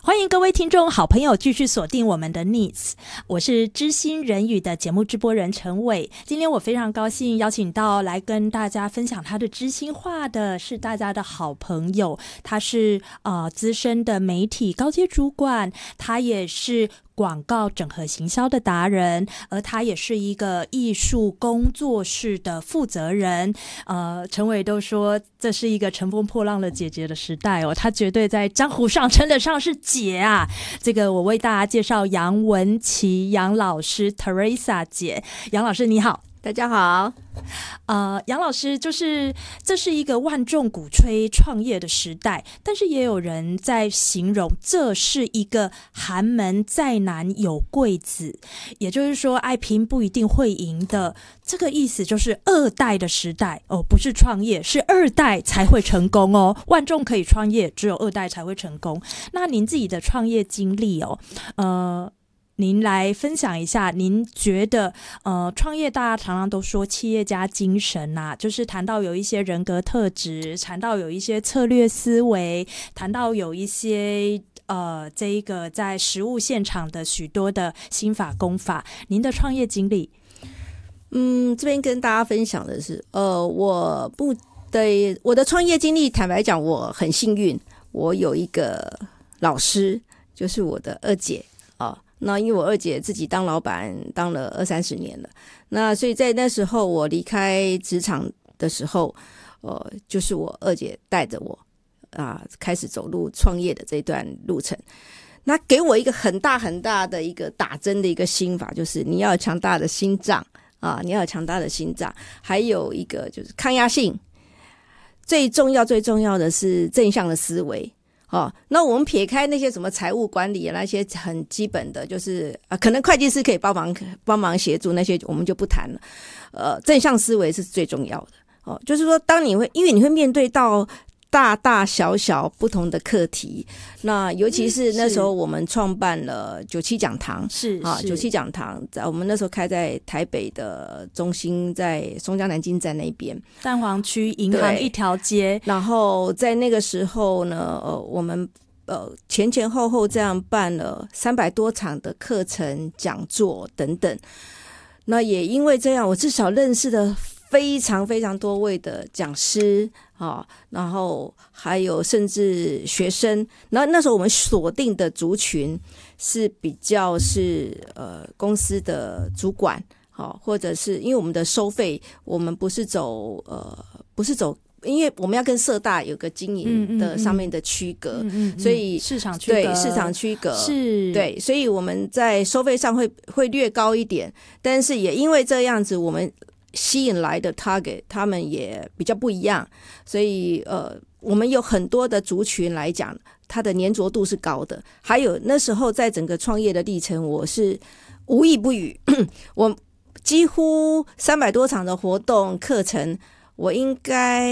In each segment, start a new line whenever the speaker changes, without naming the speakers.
欢迎各位听众好朋友继续锁定我们的 Needs， 我是知心人语的节目直播人陈伟。今天我非常高兴邀请到来跟大家分享他的知心话的是大家的好朋友，他是资深的媒体高阶主管，他也是广告整合行销的达人，而他也是一个艺术工作室的负责人。陈伟都说这是一个乘风破浪的姐姐的时代哦，他绝对在江湖上称得上是姐啊。这个我为大家介绍杨文琪杨老师 Teresa 姐。杨老师你好。
大家好。
杨老师，就是这是一个万众鼓吹创业的时代，但是也有人在形容这是一个寒门再难有贵子，也就是说爱拼不一定会赢的，这个意思就是二代的时代哦，不是创业，是二代才会成功哦。万众可以创业，只有二代才会成功。那您自己的创业经历哦，您来分享一下，您觉得创业大家常常都说企业家精神啊，就是谈到有一些人格特质，谈到有一些策略思维，谈到有一些这一个在实务现场的许多的心法功法，您的创业经历？
这边跟大家分享的是我的创业经历，坦白讲我很幸运，我有一个老师，就是我的二姐那因为我二姐自己当老板当了20-30年了，那所以在那时候我离开职场的时候，就是我二姐带着我开始走入创业的这段路程。那给我一个很大很大的一个打针的一个心法，就是你要有强大的心脏你要有强大的心脏，还有一个就是抗压性，最重要的是正向的思维。那我们撇开那些什么财务管理那些很基本的，就是可能会计师可以帮忙协助，那些我们就不谈了。正向思维是最重要的就是说因为你会面对到大大小小不同的课题，那尤其是那时候我们创办了97讲堂97讲堂，我们那时候开在台北的中心，在松江南京站那边
蛋黄区银行一条街。
然后在那个时候呢我们前后这样办了300多场的课程讲座等等。那也因为这样，我至少认识了非常非常多位的讲师然后还有甚至学生。然后那时候我们锁定的族群是比较是公司的主管或者是因为我们的收费，我们不是走因为我们要跟社大有个经营的上面的区隔，所以
市场区隔，
对市场区隔
是，
对，所以我们在收费上会略高一点，但是也因为这样子，我们吸引来的 target 他们也比较不一样，所以我们有很多的族群来讲，它的粘着度是高的。还有那时候在整个创业的历程，我是无意不语我几乎300多场的活动课程，我应该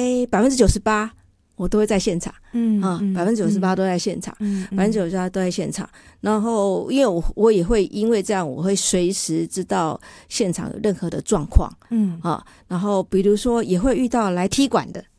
98%我都会在现场，98%都在现场，98%都在现场。然后因为我也会因为这样，我会随时知道现场有任何的状况，然后比如说也会遇到来踢馆的，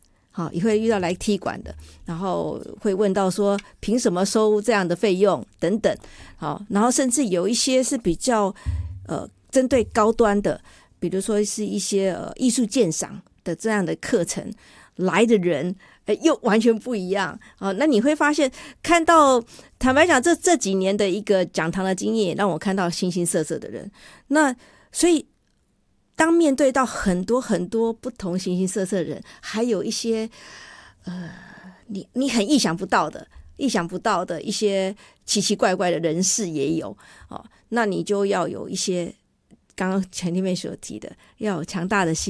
然后会问到说凭什么收这样的费用等等，然后甚至有一些是比较针对高端的，比如说是一些艺术鉴赏的这样的课程，来的人又完全不一样那你会发现看到，坦白讲这几年的一个讲堂的经验，让我看到形形色色的人。那所以当面对到很多很多不同形形色色的人，还有一些你很意想不到的一些奇奇怪怪的人士也有那你就要有一些刚刚前面所提的，要有强大的心